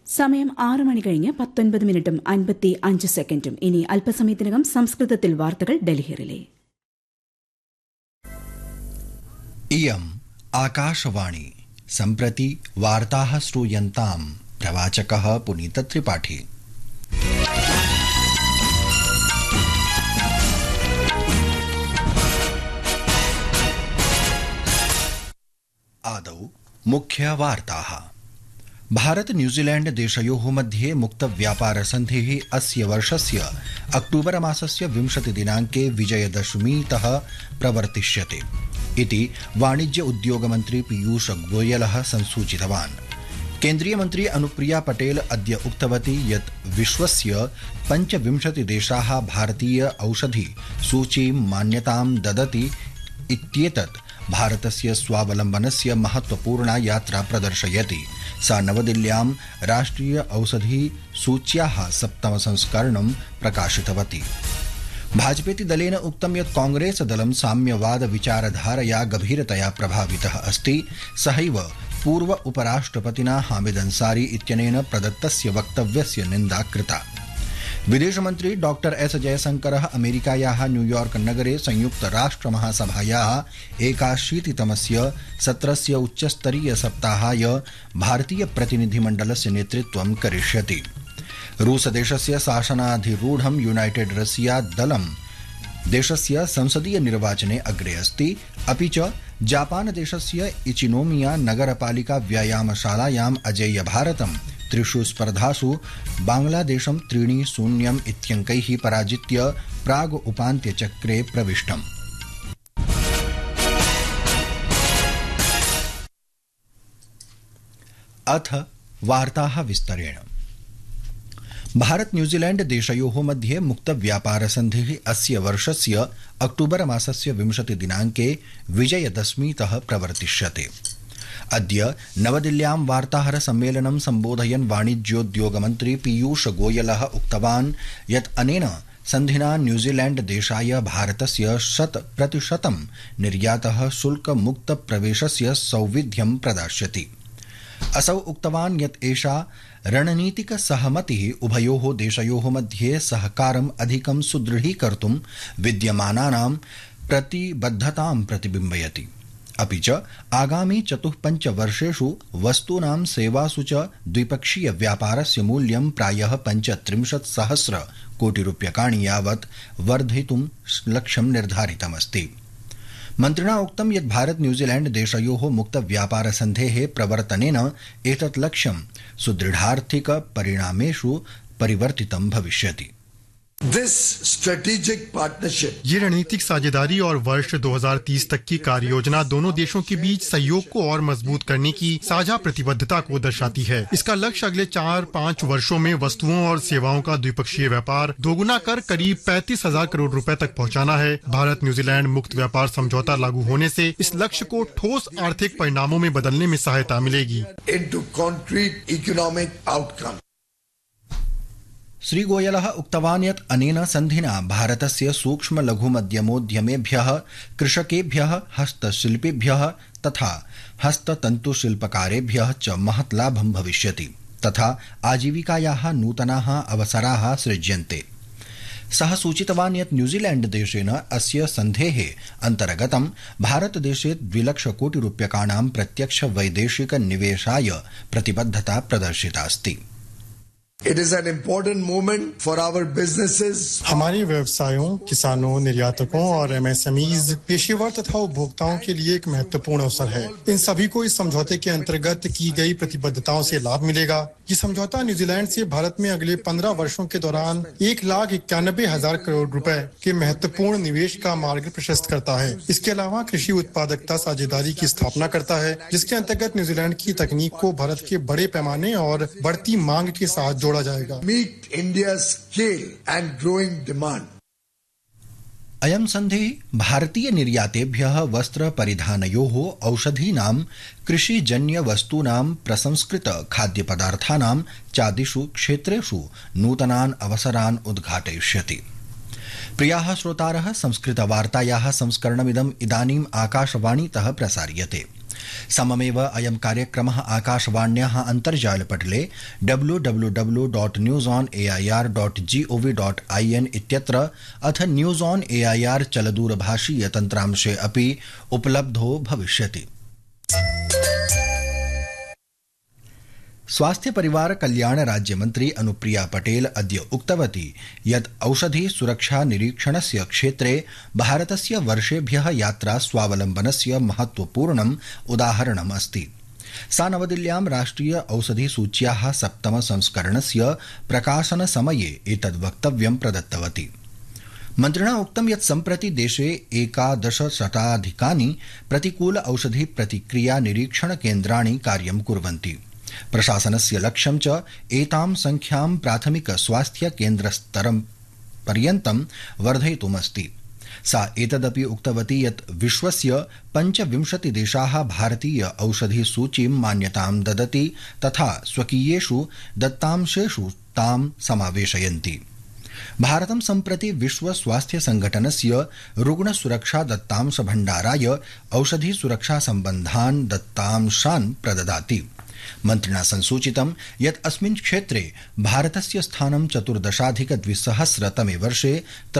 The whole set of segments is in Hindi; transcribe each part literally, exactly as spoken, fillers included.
സമയം ആറ് മണി കഴിഞ്ഞ് പത്തൊൻപത് മിനിറ്റും അൻപത്തി അഞ്ച് സെക്കൻഡും. ഇനി അല്പസമയത്തിനകം സംസ്കൃതത്തിൽ വാർത്തകൾ ഡൽഹിയിലെ. इयम् आकाशवाणी सम्प्रति वार्ताः श्रूयन्ताम्. प्रवाचकः पुनीत त्रिपाठी. आदौ मुख्यवार्ताः. भारत न्यूजीलैंड देशयोः मध्ये मुक्त व्यापार सन्धिः अस्य वर्षस्य अक्टूबर मासस्य विंशति दिनाङ्के विजयदशमीतः प्रवर्तिष्यते इति वाणिज्य उद्योग मन्त्री पीयूष गोयलः संसूचितवान्. केन्द्रीय मन्त्री अनुप्रिया पटेल अद्य उक्तवती यत् विश्वस्य पञ्चविंशति देशाः भारतीय औषधि सूचीं मान्यतां ददति इत्येतत् भारतस्य स्वावलम्बनस्य महत्वपूर्णा यात्रा प्रदर्शयति. सा नवदिल्ल्यां राष्ट्रिय औषधि सूच्याः सप्तम संस्करणं प्रकाशितवती. भाजपेति दलेन उक्तं यत् कांग्रेस दलं साम्यवाद विचारधारया गभीरतया प्रभावितः अस्ति. सहैव पूर्व उपराष्ट्रपतिना हामिद अंसारी इत्यनेन प्रदत्तस्य वक्तव्यस्य निन्दा कृता. विदेशमन्त्री डॉक्टर एस जयशंकरः अमेरिकायाः न्यूयॉर्क नगरे संयुक्त राष्ट्र महासभायाः एकाशीतितमस्य सत्रस्य उच्चस्तरीय सप्ताहाय भारतीय प्रतिनिधिमण्डलस्य नेतृत्वं करिष्यति. रूसदेशस्य शासनाधिरूढं यूनाइटेड रशिया दलं देशस्य संसदीय निर्वाचने अग्रे अस्ति. अपि च जापान देशस्य इचिनोमिया नगरपालिका व्यायामशालायाम् अजेय भारतं त्रिषु स्पर्धासु बांग्लादेशं त्रीणि शून्यम् इत्यङ्कैः पराजित्य प्राग् उपान्त्यचक्रे प्रविष्टम्. अथ वार्ताः विस्तरेण. भारत न्यूजीलैंड देशयोः मध्ये मुक्त व्यापार सन्धिः अस्य वर्षस्य अक्टूबर मासस्य विंशति दिनाङ्के विजयदशमीतः प्रवर्तिष्यते. अद्य नवदिल्ल्यां वार्ताहर सम्मेलनं सम्बोधयन् वाणिज्योद्योगमन्त्री पीयूष गोयलः उक्तवान् यत् अनेन सन्धिना न्यूजीलैंड देशाय भारतस्य शत प्रतिशतं निर्यातः शुल्कमुक्त प्रवेशस्य सौविध्यं प्रदास्यति. असौ उक्तवान् यत् एषा रणनीतिक सहमतिः उभयोः देशयोः मध्ये सहकारम् अधिकं सुदृढीकर्तुं विद्यमानानां प्रतिबद्धतां प्रतिबिम्बयति. अपि च आगामि चतुःपञ्च वर्षेषु वस्तूनां सेवासु च द्विपक्षीय व्यापारस्य मूल्यं प्रायः पञ्चत्रिंशत् सहस्र कोटि रूप्यकाणि यावत् वर्धितुं लक्ष्यं निर्धारितमस्ति. मन्त्रिणा उक्तं यत् भारत न्यूजीलैंड देशयोः मुक्त व्यापार सन्धेः प्रवर्तनेन एतत् लक्ष्यं सुदृढार्थिक परिणामेषु परिवर्तितं भविष्यति. This strategic partnership ये रणनीतिक साझेदारी और वर्ष दो हज़ार तीस तक की कार्य योजना दोनों देशों के बीच सहयोग को और मजबूत करने की साझा प्रतिबद्धता को दर्शाती है. इसका लक्ष्य अगले चार पाँच वर्षों में वस्तुओं और सेवाओं का द्विपक्षीय व्यापार दोगुना कर करीब पैंतीस हजार करोड़ रुपए तक पहुंचाना है. भारत न्यूजीलैंड मुक्त व्यापार समझौता लागू होने से इस लक्ष्य को ठोस आर्थिक परिणामों में बदलने में सहायता मिलेगी. into concrete economic outcome. Shri गोयलः उक्तवान् यत् अनेन सन्धिना भारतस्य सूक्ष्म लघु मध्यमोद्यमेभ्यः, कृषकेभ्यः, हस्तशिल्पिभ्यः तथा हस्ततन्तुशिल्पकारेभ्यः च महत् लाभं भविष्यति तथा आजीविकायाः नूतनाः अवसराः सृज्यन्ते. सः सूचितवान् यत् न्यूजीलैंड देशेन अस्य सन्धेः अन्तर्गतं भारतदेशे द्विलक्ष कोटि रूप्यकाणां प्रत्यक्ष वैदेशिक निवेशाय प्रतिबद्धता प्रदर्शिता अस्ति. It is an important moment for our businesses. हमारे व्यवसायों, किसानों, निर्यातकों और एमएसएमईज, पेशेवर तथा उपभोक्ताओं के लिए एक महत्वपूर्ण अवसर है. इन सभी को इस समझौते के अंतर्गत की गई प्रतिबद्धताओं से लाभ मिलेगा. ये समझौता न्यूजीलैंड से भारत में अगले पंद्रह वर्षों के दौरान एक लाख इक्यानबे हजार करोड़ रुपए के महत्वपूर्ण निवेश का मार्ग प्रशस्त करता है. इसके अलावा कृषि उत्पादकता साझेदारी की स्थापना करता है, जिसके अंतर्गत न्यूजीलैंड की तकनीक को भारत के बड़े पैमाने और बढ़ती मांग के साथ जोड़ा जाएगा. Meet India's scale and growing demand. अयं सन्धिः भारतीय निर्यातेभ्यः वस्त्र परिधानयोः, औषधीनां, कृषिजन्य वस्तूनां, प्रसंस्कृत खाद्यपदार्थानां चादिषु क्षेत्रेषु नूतनान् अवसरान् उद्घाटयिष्यति. प्रियाः श्रोतारः, संस्कृतवार्तायाः संस्करणमिदम् इदानीम् आकाशवाणीतः प्रसार्यते. सममेव अयं कार्यक्रमः आकाशवाण्याः अन्तर्जालपटले W W W dot news on A I R dot G O V dot I N इत्यत्र अथ news on A I R चलदूरभाषीय तन्त्रांशे अपि उपलब्धो भविष्यति। स्वास्थ्य परिवार कल्याण राज्यमन्त्री अनुप्रिया पटेल अद्य उक्तवती यत् औषधि सुरक्षा निरीक्षणस्य क्षेत्रे भारतस्य वर्षेभ्यः यात्रा स्वावलम्बनस्य महत्वपूर्णम् उदाहरणम् अस्ति। सा नवदिल्ल्यां राष्ट्रिय औषधि सूच्याः सप्तम संस्करणस्य प्रकाशन समये एतद् वक्तव्यं प्रदत्तवती। मन्त्रिणा उक्तं यत् सम्प्रति देशे एकादशशताधिकानि प्रतिकूल औषधि प्रतिक्रिया निरीक्षण केन्द्राणि कार्यं कुर्वन्ति। प्रशासनस्य लक्ष्यं च एतां संख्यां प्राथमिक स्वास्थ्य केन्द्रस्तरं पर्यन्तं वर्धयितुमस्ति। सा एतदपि उक्तवती यत् विश्वस्य पञ्चविंशति देशाः भारतीय औषधि सूचीं मान्यतां ददति तथा स्वकीयेषु दत्तांशेषु तां समावेशयन्ति। भारतं सम्प्रति विश्व स्वास्थ्य संघटनस्य रुग्ण सुरक्षा दत्तांश भण्डाराय औषधि सुरक्षा सम्बद्धान् दत्तांशान् प्रददाति। मन्त्रिणा संसूचितं यत् अस्मिन् क्षेत्रे भारतस्य स्थानं चतुर्दशाधिक द्विसहस्रतमे वर्षे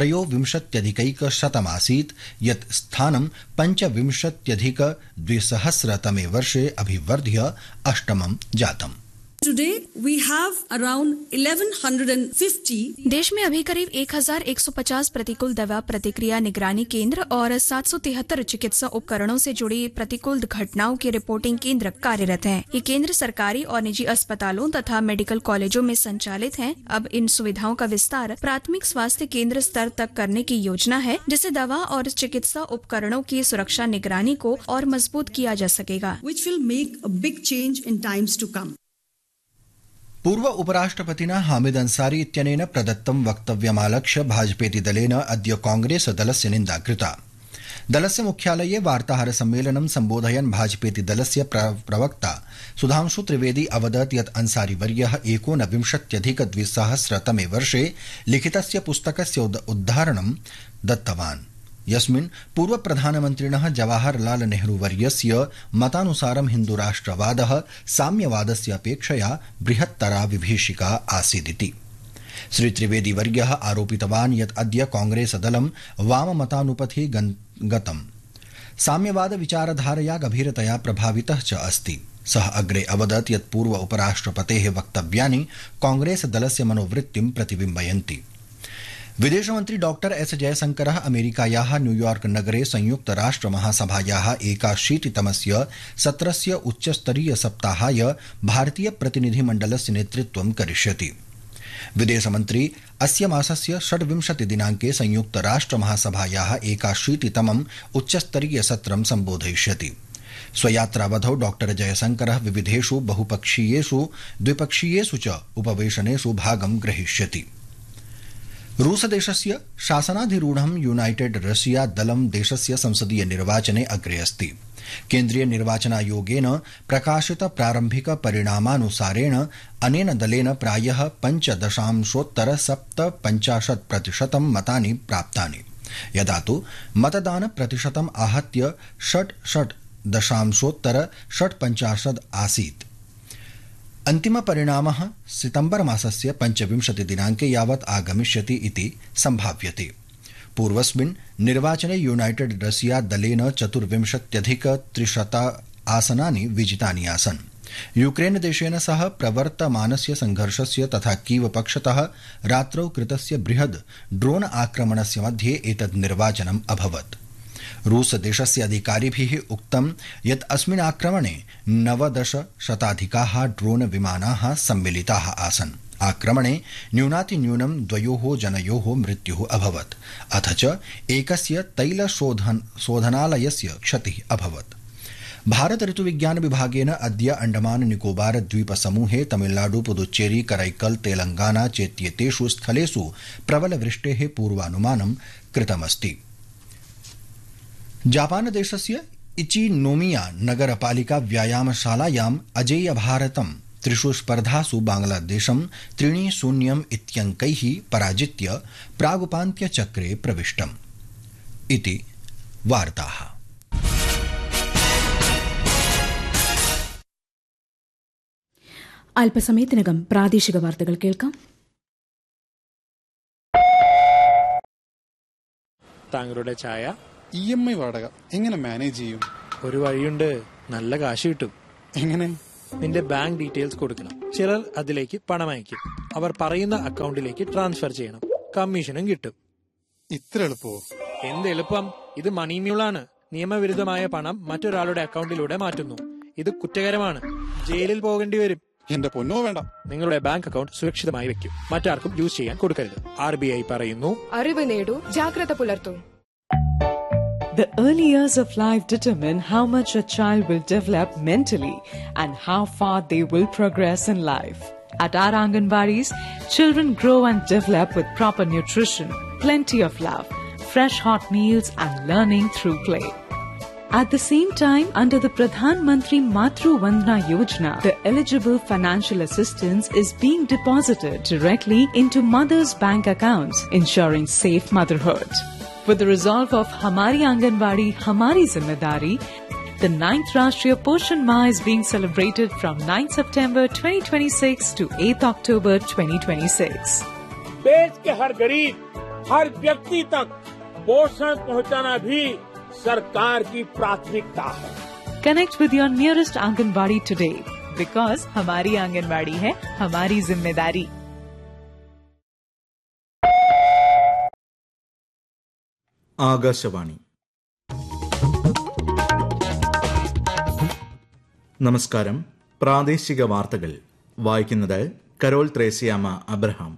त्रयोविंशत्यधिकैकशतमासीत् यत् स्थानं पञ्चविंशत्यधिक द्विसहस्रतमे वर्षे अभिवर्ध्य अष्टमं जातम्। Today we have around eleven fifty देश में अभी करीब एक हजार एक सौ पचास प्रतिकूल दवा प्रतिक्रिया निगरानी केंद्र और सात सौ तिहत्तर चिकित्सा उपकरणों से जुड़ी प्रतिकूल घटनाओं के रिपोर्टिंग केंद्र कार्यरत हैं। ये केंद्र सरकारी और निजी अस्पतालों तथा मेडिकल कॉलेजों में संचालित हैं। अब इन सुविधाओं का विस्तार प्राथमिक स्वास्थ्य केंद्र स्तर तक करने की योजना है, जिससे दवा और चिकित्सा उपकरणों की सुरक्षा निगरानी को और मजबूत किया जा सकेगा। which will make a big change in times to come. पूर्व उपराष्ट्रपतिना हामिद अंसारी इत्यनेन प्रदत्तं वक्तव्यमालक्ष्य भाजपेति दलेन अद्य कांग्रेस दलस्य निन्दा कृता। दलस्य मुख्यालये वार्ताहर सम्मेलनं सम्बोधयन् भाजपेति दलस्य प्रवक्ता सुधांशु त्रिवेदी अवदत् यत् अंसारीवर्यः एकोनविंशत्यधिक द्विसहस्रतमे वर्षे लिखितस्य पुस्तकस्य उदाहरणं दत्तवान्, यस्मिन् पूर्व प्रधानमन्त्रिणः जवाहरलाल नेहरूवर्यस्य मतानुसारं हिन्दुराष्ट्रवादः साम्यवादस्य अपेक्षया बृहत्तरा विभीषिका आसीदिति। श्री त्रिवेदी वर्यः आरोपितवान् यत् अद्य कांग्रेस दलं वाममतानुपथि गतं साम्यवाद विचारधारया गभीरतया प्रभावितः च अस्ति। सः अग्रे अवदत् यत् पूर्व उपराष्ट्रपतेः वक्तव्यानि कांग्रेस दलस्य मनोवृत्तिं प्रतिबिम्बयन्ति। विदेशमन्त्री डॉक्टर एस जयशंकरः अमेरिकायाः न्यूयॉर्क नगरे संयुक्त राष्ट्र महासभायाः एकाशीतितमस्य सत्रस्य उच्चस्तरीय सप्ताहाय भारतीय प्रतिनिधिमण्डलस्य नेतृत्वं करिष्यति। विदेशमन्त्री अस्य मासस्य षड्विंशति दिनाङ्के संयुक्त राष्ट्र महासभायाः एकाशीतितमम् उच्चस्तरीय सत्रं सम्बोधयिष्यति। स्वयात्रावधौ डॉक्टर जयशंकरः विविधेषु बहुपक्षीयेषु द्विपक्षीयेषु च उपवेशनेषु भागं ग्रहीष्यति। रूसदेशस्य शासनाधिरूढं यूनाइटेड रशिया दलं देशस्य संसदीय निर्वाचने अग्रे अस्ति। केन्द्रीय निर्वाचनायोगेन प्रकाशित प्रारम्भिक परिणामानुसारेण अनेन दलेन प्रायः पञ्चदशांशोत्तर सप्तपञ्चाशत् प्रतिशतं मतानि प्राप्तानि, यदा तु मतदान प्रतिशतम् आहत्य षट् षट् दशांशोत्तर षट्पञ्चाशत् आसीत्। अन्तिम परिणामः सितंबर मासस्य पञ्चविंशति दिनाङ्के यावत् आगमिष्यति इति सम्भाव्यते। पूर्वस्मिन् निर्वाचने यूनाइटेड रशिया दलेन चतुर्विंशत्यधिक त्रिशत आसनानि विजितानि आसन्। यूक्रेन देशेन सह प्रवर्तमानस्य संघर्षस्य तथा कीव पक्षतः रात्रौ कृतस्य बृहद् ड्रोन आक्रमणस्य मध्ये एतद् निर्वाचनम् अभवत्। रूस देशस्य अधिकारिभिः उक्तं यत् अस्मिन् आक्रमणे नवदश शताधिकाः ड्रोन विमानाः सम्मिलिताः आसन्। आक्रमणे न्यूनातिन्यूनं द्वयोः जनयोः मृत्युः अभवत्, अथ च एकस्य तैलशोधन शोधनालयस्य क्षतिः अभवत्। भारत ऋतुविज्ञान विभागेन अद्य अंडमान निकोबार द्वीप समूहे तमिलनाडु पुदुच्चेरी करैकल तेलंगाना चेत्येतेषु स्थलेषु प्रबल वृष्टेः पूर्वानुमानं कृतमस्ति। जापान देशस्य इचिनोमिया नगरपालिका व्यायामशालायाम् अजेय भारतं त्रिषु स्पर्धासु बांग्लादेशं त्रीणि शून्यम् इत्यङ्कैः पराजित्य प्रागुपान्त्यचक्रे प्रविष्टम् इति वार्ताः। അല്പസമയത്തിനകം പ്രാദേശിക വാർത്തകൾ കേൾക്കാം. താങ്കളുടെ ചായ. ഇ എം ഐ വാടക എങ്ങനെ മാനേജ് ചെയ്യും? ഒരു വഴിയുണ്ട്, നല്ല കാശ് കിട്ടും. എങ്ങനെ? നിന്റെ ബാങ്ക് ഡീറ്റെയിൽസ് കൊടുക്കണം. ചിലർ അതിലേക്ക് പണം അയക്കും. അവർ പറയുന്ന അക്കൗണ്ടിലേക്ക് ട്രാൻസ്ഫർ ചെയ്യണം. കമ്മീഷനും കിട്ടും. ഇത്ര എളുപ്പമോ? എന്ത് എളുപ്പം! ഇത് മണി മ്യൂളാണ്. നിയമവിരുദ്ധമായ പണം മറ്റൊരാളുടെ അക്കൗണ്ടിലൂടെ മാറ്റുന്നു. ഇത് കുറ്റകരമാണ്. ജയിലിൽ പോകേണ്ടി വരും. എന്റെ പൊന്നോ വേണ്ട. നിങ്ങളുടെ ബാങ്ക് അക്കൗണ്ട് സുരക്ഷിതമായി വെക്കും. മറ്റാർക്കും യൂസ് ചെയ്യാൻ കൊടുക്കരുത്. ആർ ബി ഐ പറയുന്നു, അറിവ് നേടൂ, ജാഗ്രത പുലർത്തൂ. The early years of life determine how much a child will develop mentally and how far they will progress in life. At our Anganwadis, children grow and develop with proper nutrition, plenty of love, fresh hot meals and learning through play. At the same time, under the Pradhan Mantri Matru Vandana Yojana, the eligible financial assistance is being deposited directly into mothers' bank accounts, ensuring safe motherhood. With the resolve of Hamari Anganwadi, Hamari Zimmedari, the ninth Rashtriya Poshan Maah is being celebrated from ninth September twenty twenty-six to eighth October twenty twenty-six. देश के हर गरीब, हर व्यक्ति तक पोषण पहुंचाना भी सरकार की प्राथमिकता है. Connect with your nearest Anganwadi today because Hamari Anganwadi hai Hamari Zimmedari. Akashvani. നമസ്കാരം. പ്രാദേശിക വാർത്തകൾ വായിക്കുന്നത് കരോൾ ത്രേസ്യാമ അബ്രഹാം.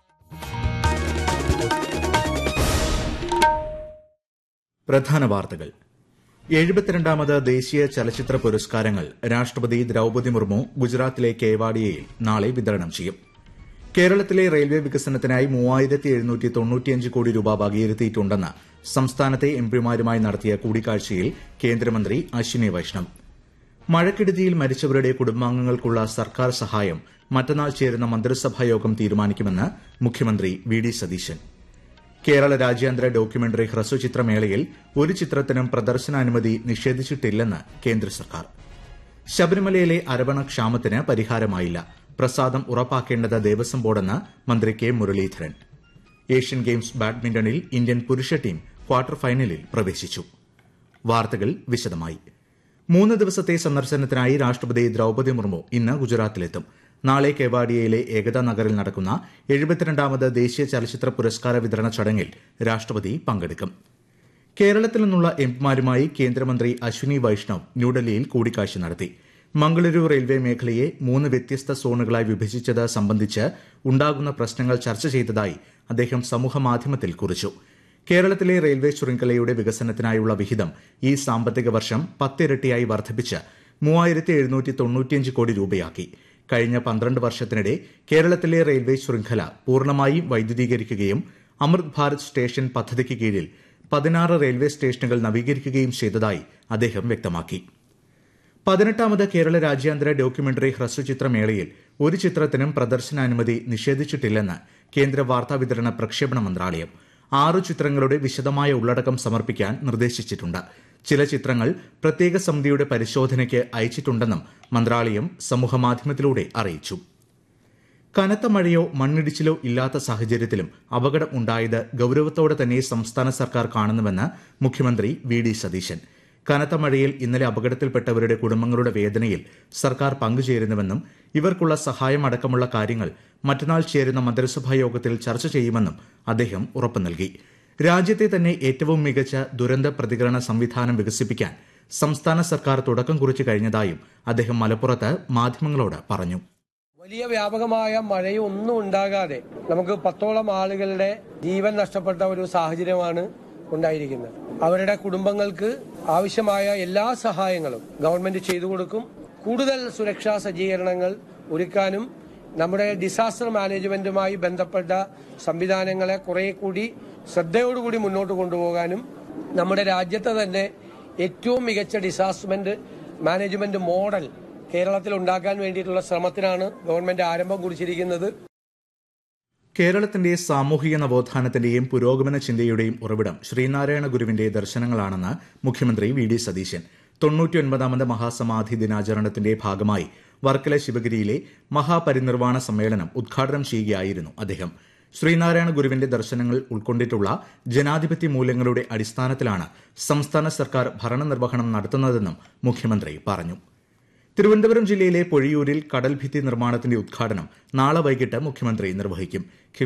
പ്രധാന വാർത്തകൾ. എഴുപത്തിരണ്ടാമത് ദേശീയ ചലച്ചിത്ര പുരസ്കാരങ്ങൾ രാഷ്ട്രപതി ദ്രൌപദി മുർമു ഗുജറാത്തിലെ കേവാഡിയയിൽ നാളെ വിതരണം ചെയ്യും. കേരളത്തിലെ റെയിൽവേ വികസനത്തിനായി മൂവായിരത്തി എഴുന്നൂറ്റി തൊണ്ണൂറ്റിയഞ്ച് കോടി രൂപ വകയിരുത്തിയിട്ടുണ്ടെന്ന് സംസ്ഥാനത്തെ എംപിമാരുമായി നടത്തിയ കൂടിക്കാഴ്ചയിൽ കേന്ദ്രമന്ത്രി അശ്വിനി വൈഷ്ണവ്. മഴക്കെടുതിയിൽ മരിച്ചവരുടെ കുടുംബാംഗങ്ങൾക്കുള്ള സർക്കാർ സഹായം മറ്റന്നാൾ ചേരുന്ന മന്ത്രിസഭായോഗം തീരുമാനിക്കുമെന്ന് മുഖ്യമന്ത്രി വി ഡി സതീശൻ. കേരള രാജ്യാന്തര ഡോക്യുമെന്ററി ഹ്രസ്വചിത്രമേളയിൽ ഒരു ചിത്രത്തിനും പ്രദർശനാനുമതി നിഷേധിച്ചിട്ടില്ലെന്ന് കേന്ദ്ര സർക്കാർ. ശബരിമലയിലെ അരവണ ക്ഷാമത്തിന് പരിഹാരമായില്ല. പ്രസാദം ഉറപ്പാക്കേണ്ടത് ദേവസ്വം ബോർഡെന്ന് മന്ത്രി കെ മുരളീധരൻ. ഏഷ്യൻ ഗെയിംസ് ബാഡ്മിന്റണിൽ ഇന്ത്യൻ പുരുഷ ടീം ക്വാർട്ടർ ഫൈനലിൽ പ്രവേശിച്ചു. വാർത്തകൾ വിശദമായി. മൂന്ന് ദിവസത്തെ സന്ദർശനത്തിനായി രാഷ്ട്രപതി ദ്രൌപദി മുർമു ഇന്ന് ഗുജറാത്തിലെത്തും. നാളെ കേവാഡിയയിലെ ഏകതാ നഗറിൽ നടക്കുന്ന എഴുപത്തിരണ്ടാമത് ദേശീയ ചലച്ചിത്ര പുരസ്കാര വിതരണ ചടങ്ങിൽ രാഷ്ട്രപതി പങ്കെടുക്കും. കേരളത്തിൽ നിന്നുള്ള എംപിമാരുമായി കേന്ദ്രമന്ത്രി അശ്വിനി വൈഷ്ണവ് ന്യൂഡൽഹിയിൽ കൂടിക്കാഴ്ച നടത്തി. മംഗളൂരു റെയിൽവേ മേഖലയെ മൂന്ന് വ്യത്യസ്ത സോണുകളായി വിഭജിച്ചത് സംബന്ധിച്ച് ഉണ്ടാകുന്ന പ്രശ്നങ്ങൾ ചർച്ച ചെയ്തതായി അദ്ദേഹം സമൂഹമാധ്യമത്തിൽ കുറിച്ചു. കേരളത്തിലെ റെയിൽവേ ശൃംഖലയുടെ വികസനത്തിനായുള്ള വിഹിതം ഈ സാമ്പത്തിക വർഷം പത്തിരട്ടിയായി വർദ്ധിപ്പിച്ച് മൂവായിരത്തി എഴുന്നൂറ്റി തൊണ്ണൂറ്റിയഞ്ച് കോടി രൂപയാക്കി. കഴിഞ്ഞ പന്ത്രണ്ട് വർഷത്തിനിടെ കേരളത്തിലെ റെയിൽവേ ശൃംഖല പൂർണ്ണമായും വൈദ്യുതീകരിക്കുകയും അമൃത് ഭാരത് സ്റ്റേഷൻ പദ്ധതിക്ക് കീഴിൽ പതിനാറ് റെയിൽവേ സ്റ്റേഷനുകൾ നവീകരിക്കുകയും ചെയ്തതായി അദ്ദേഹം വ്യക്തമാക്കി. പതിനെട്ടാമത് കേരള രാജ്യാന്തര ഡോക്യുമെന്ററി ഹ്രസ്വചിത്രമേളയിൽ ഒരു ചിത്രത്തിനും പ്രദർശനാനുമതി നിഷേധിച്ചിട്ടില്ലെന്ന് കേന്ദ്ര വാർത്താവിതരണ പ്രക്ഷേപണ മന്ത്രാലയം. ആറു ചിത്രങ്ങളുടെ വിശദമായ ഉള്ളടക്കം സമർപ്പിക്കാൻ നിർദ്ദേശിച്ചിട്ടുണ്ട്. ചില ചിത്രങ്ങൾ പ്രത്യേക സമിതിയുടെ പരിശോധനയ്ക്ക് അയച്ചിട്ടുണ്ടെന്നും മന്ത്രാലയം സമൂഹമാധ്യമത്തിലൂടെ അറിയിച്ചു. കനത്ത മഴയോ മണ്ണിടിച്ചിലോ ഇല്ലാത്ത സാഹചര്യത്തിലും അപകടം ഉണ്ടായത് ഗൌരവത്തോടെ തന്നെ സംസ്ഥാന സർക്കാർ കാണുന്നുവെന്ന് മുഖ്യമന്ത്രി വി ഡി സതീശൻ. കനത്ത മഴയിൽ ഇന്നലെ അപകടത്തിൽപ്പെട്ടവരുടെ കുടുംബങ്ങളുടെ വേദനയിൽ സർക്കാർ പങ്കുചേരുന്നുവെന്നും ഇവർക്കുള്ള സഹായം അടക്കമുള്ള കാര്യങ്ങൾ മറ്റന്നാൾ ചേരുന്ന മന്ത്രിസഭാ യോഗത്തിൽ ചർച്ച ചെയ്യുമെന്നും അദ്ദേഹം ഉറപ്പു നൽകി. രാജ്യത്തെ തന്നെ ഏറ്റവും മികച്ച ദുരന്ത പ്രതികരണ സംവിധാനം വികസിപ്പിക്കാൻ സംസ്ഥാന സർക്കാർ തുടക്കം കുറിച്ചു കഴിഞ്ഞതായും അദ്ദേഹം മലപ്പുറത്ത് മാധ്യമങ്ങളോട് പറഞ്ഞു. വലിയ വ്യാപകമായ മഴയൊന്നും ഉണ്ടാകാതെ നമുക്ക് പത്തോളം ആളുകളുടെ ജീവൻ നഷ്ടപ്പെട്ട ഒരു സാഹചര്യമാണ് ഉണ്ടായിരിക്കുന്നത്. അവരുടെ കുടുംബങ്ങൾക്ക് ആവശ്യമായ എല്ലാ സഹായങ്ങളും ഗവൺമെന്റ് ചെയ്തു കൊടുക്കും. കൂടുതൽ സുരക്ഷാ സജ്ജീകരണങ്ങൾ ഒരുക്കാനും നമ്മുടെ ഡിസാസ്റ്റർ മാനേജ്മെന്റുമായി ബന്ധപ്പെട്ട സംവിധാനങ്ങളെ കുറെ കൂടി ശ്രദ്ധയോടുകൂടി മുന്നോട്ട് കൊണ്ടുപോകാനും നമ്മുടെ രാജ്യത്തെ തന്നെ ഏറ്റവും മികച്ച ഡിസാസ്റ്റർ മാനേജ്മെന്റ് മോഡൽ കേരളത്തിൽ ഉണ്ടാക്കാൻ വേണ്ടിയിട്ടുള്ള ശ്രമത്തിനാണ് ഗവൺമെന്റ് ആരംഭം കുറിച്ചിരിക്കുന്നത്. കേരളത്തിന്റെ സാമൂഹിക നവോത്ഥാനത്തിന്റെയും പുരോഗമന ചിന്തയുടെയും ഉറവിടം ശ്രീനാരായണ ഗുരുവിന്റെ ദർശനങ്ങളാണെന്ന് മുഖ്യമന്ത്രി വി ഡി സതീശൻ. തൊണ്ണൂറ്റിയൊൻപതാമത് മഹാസമാധി ദിനാചരണത്തിന്റെ ഭാഗമായി വർക്കല ശിവഗിരിയിലെ മഹാപരിനിർവാണ സമ്മേളനം ഉദ്ഘാടനം ചെയ്യുകയായിരുന്നു അദ്ദേഹം. ശ്രീനാരായണ ഗുരുവിന്റെ ദർശനങ്ങൾ ഉൾക്കൊണ്ടിട്ടുള്ള ജനാധിപത്യ മൂല്യങ്ങളുടെ അടിസ്ഥാനത്തിലാണ് സംസ്ഥാന സർക്കാർ ഭരണനിർവഹണം നടത്തുന്നതെന്നും മുഖ്യമന്ത്രി പറഞ്ഞു. തിരുവനന്തപുരം ജില്ലയിലെ പൊഴിയൂരിൽ കടൽഭിത്തി നിർമ്മാണത്തിന്റെ ഉദ്ഘാടനം നാളെ വൈകിട്ട് മുഖ്യമന്ത്രി നിർവഹിക്കും.